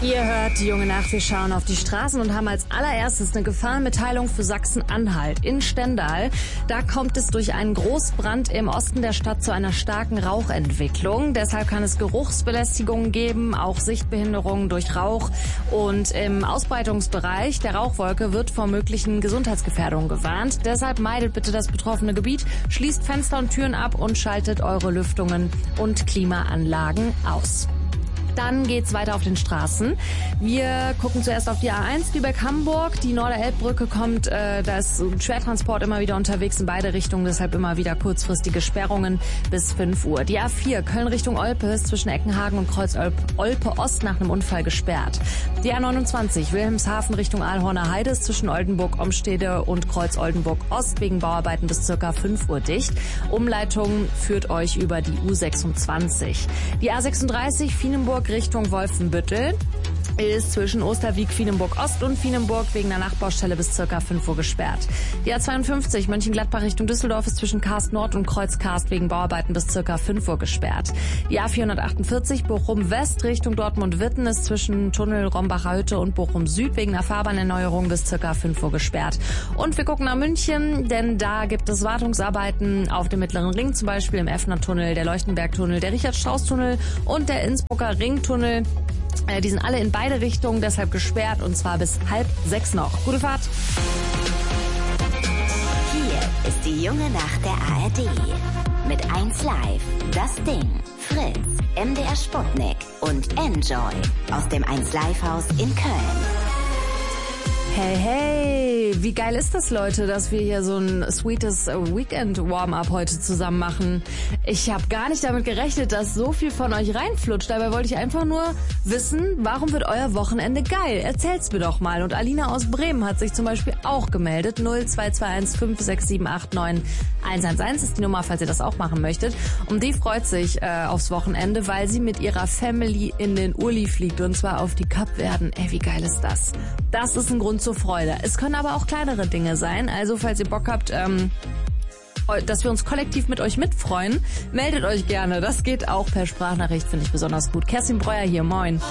Ihr hört die Junge Nacht, wir schauen auf die Straßen und haben als allererstes eine Gefahrenmitteilung für Sachsen-Anhalt. In Stendal, da kommt es durch einen Großbrand im Osten der Stadt zu einer starken Rauchentwicklung. Deshalb kann es Geruchsbelästigungen geben, auch Sichtbehinderungen durch Rauch. Und im Ausbreitungsbereich der Rauchwolke wird vor möglichen Gesundheitsgefährdungen gewarnt. Deshalb meidet bitte das betroffene Gebiet, schließt Fenster und Türen ab und schaltet eure Lüftungen und Klimaanlagen aus. Dann geht's weiter auf den Straßen. Wir gucken zuerst auf die A1 Lübeck-Hamburg. Die Norderelbbrücke kommt, da ist ein Schwertransport immer wieder unterwegs in beide Richtungen, deshalb immer wieder kurzfristige Sperrungen bis 5 Uhr. Die A4 Köln Richtung Olpe ist zwischen Eckenhagen und Kreuz Olpe Ost nach einem Unfall gesperrt. Die A29 Wilhelmshaven Richtung Aalhorner Heide ist zwischen Oldenburg-Omstede und Kreuz Oldenburg Ost wegen Bauarbeiten bis ca. 5 Uhr dicht. Umleitung führt euch über die U26. Die A36 Fienenburg Richtung Wolfenbüttel ist zwischen Osterwieck, Fienenburg Ost und Fienenburg wegen der Nachbaustelle bis ca. 5 Uhr gesperrt. Die A52 Mönchengladbach Richtung Düsseldorf ist zwischen Karst Nord und Kreuz Karst wegen Bauarbeiten bis ca. 5 Uhr gesperrt. Die A448 Bochum West Richtung Dortmund-Witten ist zwischen Tunnel Rombacher Hütte und Bochum Süd wegen der Fahrbahnerneuerung bis ca. 5 Uhr gesperrt. Und wir gucken nach München, denn da gibt es Wartungsarbeiten auf dem Mittleren Ring, zum Beispiel im Effner-Tunnel, der Leuchtenberg-Tunnel, der Richard-Strauss-Tunnel und der Innsbrucker Ringtunnel. Die sind alle in beide Richtungen deshalb gesperrt und zwar bis 5:30 noch. Gute Fahrt! Hier ist die Junge Nacht der ARD. Mit 1 Live, Das Ding, Fritz, MDR Sputnik und Enjoy aus dem 1 Live Haus in Köln. Hey, hey, wie geil ist das, Leute, dass wir hier so ein sweetes Weekend-Warm-Up heute zusammen machen. Ich habe gar nicht damit gerechnet, dass so viel von euch reinflutscht. Dabei wollte ich einfach nur wissen, warum wird euer Wochenende geil? Erzählt's mir doch mal. Und Alina aus Bremen hat sich zum Beispiel auch gemeldet. 0221 56789 111 ist die Nummer, falls ihr das auch machen möchtet. Und die freut sich aufs Wochenende, weil sie mit ihrer Family in den Uli fliegt. Und zwar auf die Kapverden. Ey, wie geil ist das? Das ist ein Grund zur Freude. Es können aber auch kleinere Dinge sein. Also falls ihr Bock habt, dass wir uns kollektiv mit euch mitfreuen, meldet euch gerne. Das geht auch per Sprachnachricht, finde ich besonders gut. Kerstin Breuer hier, moin.